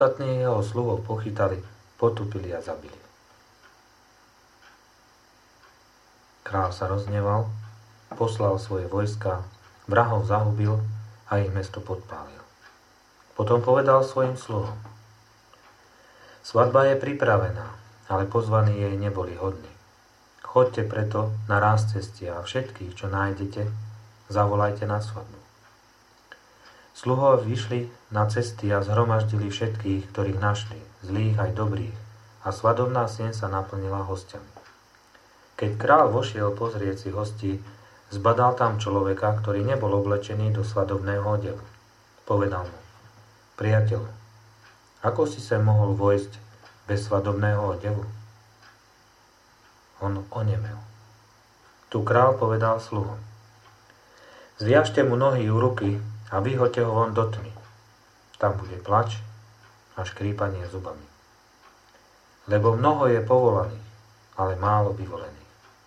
Ostatní jeho sluhov pochytali, potupili a zabili. Kráľ sa rozhneval, poslal svoje vojska, vrahov zahubil a ich mesto podpálil. Potom povedal svojim sluhom: svadba je pripravená, ale pozvaní jej neboli hodní. Choďte preto na ráz cesty a všetkých, čo nájdete, zavolajte na svadbu. Sluhovia vyšli na cesty a zhromaždili všetkých, ktorých našli, zlých aj dobrých, a svadobná sieň sa naplnila hostiami. Keď kráľ vošiel pozrieť si hostí, zbadal tam človeka, ktorý nebol oblečený do svadobného odevu. Povedal mu: priateľ, ako si sa mohol vojsť bez svadobného odevu? On onemel. Tu kráľ povedal sluhom: zviažte mu nohy u ruky a vyhoďte ho von do tmy. Tam bude plač a škrípanie zubami. Lebo mnoho je povolaných, ale málo vyvolených.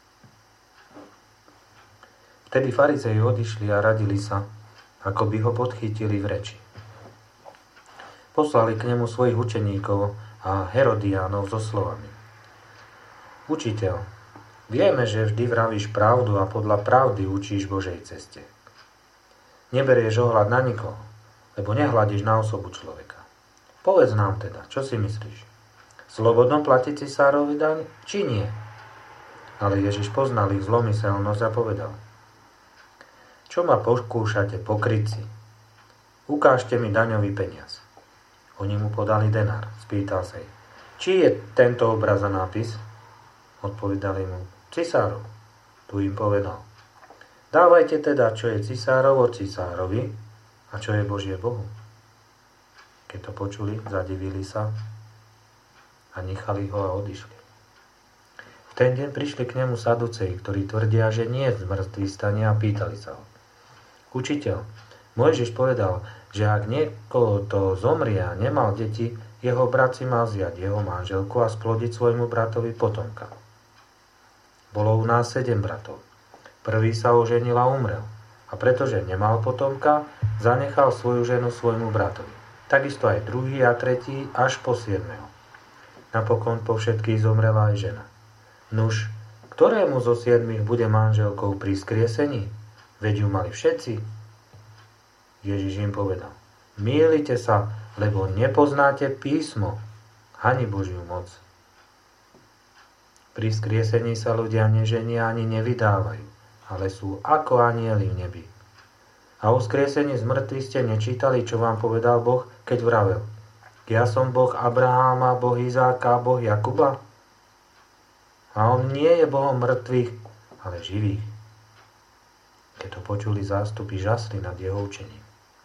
Vtedy farizei odišli a radili sa, ako by ho podchytili v reči. Poslali k nemu svojich učeníkov a Herodiánov so slovami: Učiteľ, vieme, že vždy vravíš pravdu a podľa pravdy učíš Božej ceste. Neberieš ohľad na nikoho, lebo nehľadíš na osobu človeka. Povedz nám teda, čo si myslíš? Slobodno platiť cisárovi daň, či nie? Ale Ježiš poznal ich zlomyselnosť a povedal: čo ma pokúšate, pokrytci? Ukážte mi daňový peniaz. Oni mu podali denár. Spýtal sa ich: či je tento obraz a nápis? Odpovedali mu: cisárov. Tu im povedal: dávajte teda, čo je cisárovo cisárovi a čo je Božie Bohu. Keď to počuli, zadivili sa a nechali ho a odišli. V ten deň prišli k nemu saduceji, ktorí tvrdia, že nie je zmrtvý stane, a pýtali sa ho: Učiteľ, Mojžiš povedal, že ak niekoho to zomrie a nemal deti, jeho brat si mal vziať jeho manželku a splodiť svojmu bratovi potomka. Bolo u nás 7 bratov. Prvý sa oženil a umrel, a pretože nemal potomka, zanechal svoju ženu svojmu bratovi. Takisto aj druhý a tretí až po 7. Napokon po všetkých zomrela aj žena. Nuž, ktorému zo 7 bude manželkou pri skriesení? Veď ju mali všetci. Ježiš im povedal: mýlite sa, lebo nepoznáte písmo, ani Božiu moc. Pri skriesení sa ľudia neženia ani nevydávajú, ale sú ako anjeli v nebi. A o skriesení z mŕtvych ste nečítali, čo vám povedal Boh, keď vravel: ja som Boh Abraháma, Boh Izáka, Boh Jakuba? A on nie je Bohom mŕtvych, ale živých. Keď to počuli zástupy, žasli nad jeho učením.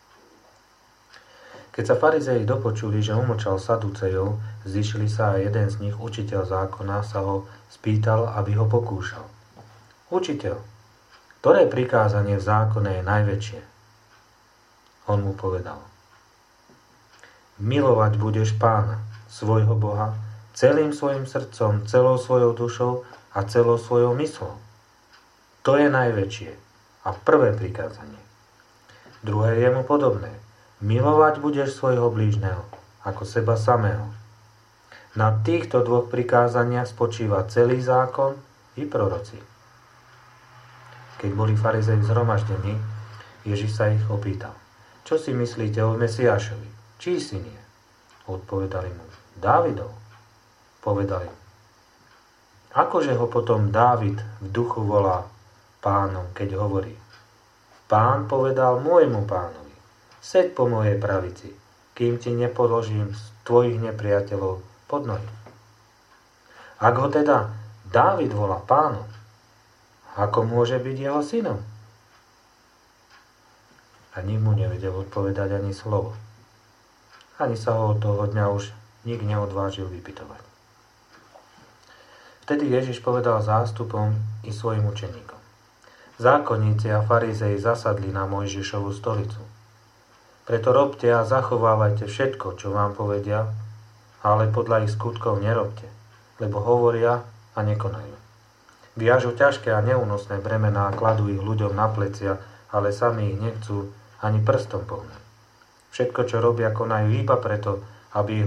Keď sa farizei dopočuli, že umlčal saducejov, zišli sa a jeden z nich, učiteľ zákona, sa ho spýtal, aby ho pokúšal: Učiteľ, ktoré prikázanie v zákone je najväčšie? On mu povedal: milovať budeš Pána, svojho Boha, celým svojim srdcom, celou svojou dušou a celou svojou myslou. To je najväčšie a prvé prikázanie. Druhé je mu podobné: milovať budeš svojho blížneho ako seba samého. Na týchto 2 prikázaniach spočíva celý zákon i proroci. Keď boli farizei zhromaždení, Ježiš sa ich opýtal: čo si myslíte o Mesiášovi? Čí syn je? Odpovedali mu: Dávidov. Povedali: akože ho potom Dávid v duchu volá pánom, keď hovorí: Pán povedal môjmu pánovi: seď po mojej pravici, kým ti nepoložím z tvojich nepriateľov pod nohy. Ak ho teda Dávid volá pánom, ako môže byť jeho synom? A nik mu nevedel odpovedať ani slovo. Ani sa ho od toho dňa už nik neodvážil vypytovať. Vtedy Ježiš povedal zástupom i svojim učeníkom: zákonníci a farizei zasadli na Mojžišovu stolicu. Preto robte a zachovávajte všetko, čo vám povedia, ale podľa ich skutkov nerobte, lebo hovoria a nekonajú. Viažu ťažké a neúnosné bremená a kladú ich ľuďom na plecia, ale sami ich nechcú ani prstom pohnúť. Všetko, čo robia, konajú iba preto, aby ich